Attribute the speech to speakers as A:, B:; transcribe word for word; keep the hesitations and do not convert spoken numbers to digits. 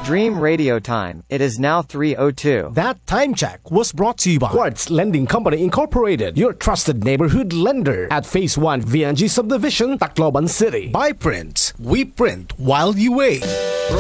A: Dream Radio Time. It is now three oh two.
B: That time check was brought to you by Quartz Lending Company Incorporated, your trusted neighborhood lender at Phase one V N G Subdivision, Tacloban City. By Prints, we print while you wait.